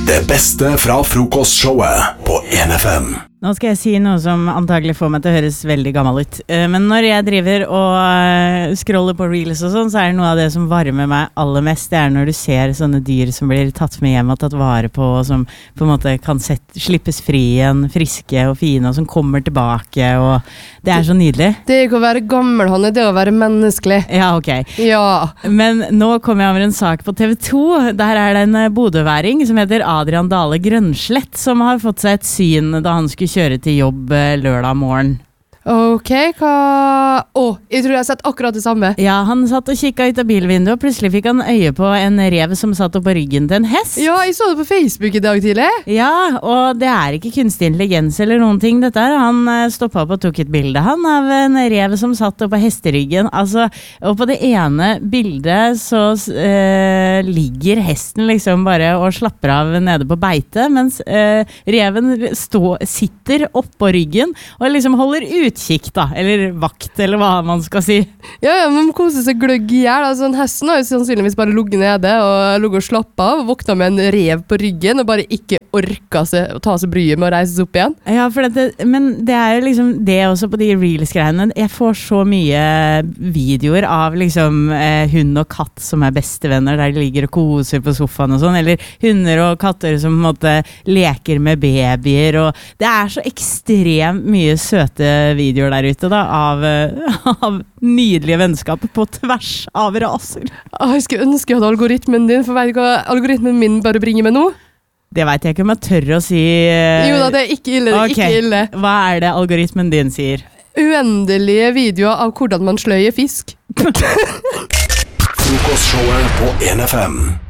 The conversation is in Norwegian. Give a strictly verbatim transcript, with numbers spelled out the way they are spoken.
Det beste fra frokostshowet på en F M. Nå skal jeg si noe som antagelig får meg til å høres veldig gammel ut. Men når jeg driver og scroller på reels og sånn, så er det noe av det som varmer meg aller mest. Det er når du ser sånne dyr som blir tatt med hjem og tatt vare på, og som på en måte kan sett, slippes fri igjen, friske og fine, og som kommer tilbake, og det er så nydelig. Det er ikke å være gammel, Hanne, det er å være menneskelig. Ja, ok. Ja. Men nå kommer jeg over en sak på T V to. Der er det en bodøværing som heter Adrian Dale Grønslett, som har fått seg et syn da han skulle kjøre til jobb lørdag morgen. Ok, hva... Åh, jeg tror jeg har sett akkurat det samme. Ja, han satt og kikket ut av bilvinduet, og plutselig fikk han øye på en rev som satt opp på ryggen til en hest. Ja, jeg så det på Facebook i dag tidlig. Ja, og det er ikke kunstig intelligens eller noen ting dette her. Han stoppet opp og tok et bilde, han, av en rev som satt opp på hesteryggen. Altså, og på det ene bildet så eh, ligger hesten liksom bare og slapper av nede på beite, mens eh, reven stå, sitter opp på ryggen og liksom holder utkikk da, eller vakt, eller hva man skal si. Ja, ja, man koser seg gløgg i hjel. Altså, en hesten har jo sannsynligvis bare ligget nede og ligget og slappet av, og våknet med en rev på ryggen, og bare ikke orket seg å ta seg bryet med å reise seg opp igjen. Ja, for det, men det er jo liksom det også på de reels-greiene. Jeg får så mye videoer av liksom eh, hund og katt som er bestevenner, der de ligger og koser på sofaen og sånn, eller hunder og katter som på en måte leker med babyer, og det er så ekstremt mye søte videoer der ute da, av, av nydelige vennskap på tvers av raser. Jeg skulle ønske jeg hadde algoritmen din, for vet du hva algoritmen min bare bringer meg nå? Det vet jeg ikke om jeg tør å si. Jo da, det er ikke ille, det er okay. ikke ille. Hva er det algoritmen din sier? Uendelige videoer av hvordan man sløyer fisk. Frokostshowet på en F M.